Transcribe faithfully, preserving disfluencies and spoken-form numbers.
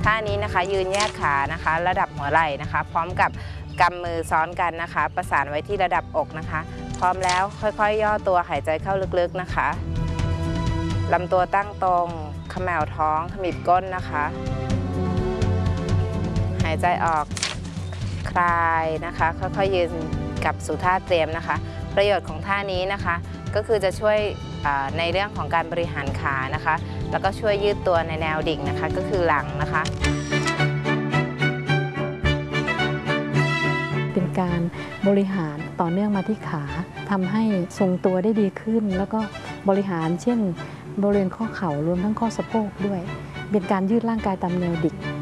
ท่านี้นะคะยืนแยกขานะคะระดับหัวไหล่นะคะพร้อมกับกำมือซ้อนกันนะคะประสานไว้ที่ระดับอกนะคะพร้อมแล้วค่อยๆย่อตัวหายใจเข้าลึกๆนะคะลำตัวตั้งตรงเขมวท้องขมิบก้นนะคะหายใจออกคลายนะคะค่อยๆยืนกลับสู่ท่าเตรียมนะคะประโยชน์ของท่านี้นะคะก็คือจะช่วยในเรื่องของการบริหารขานะคะแล้วก็ช่วยยืดตัวในแนวดิ่งนะคะก็คือหลังนะคะเป็นการบริหารต่อเนื่องมาที่ขาทำให้ทรงตัวได้ดีขึ้นแล้วก็บริหารเช่นบริเวณข้อเข่ารวมทั้งข้อสะโพกด้วยเป็นการยืดร่างกายตามแนวดิ่ง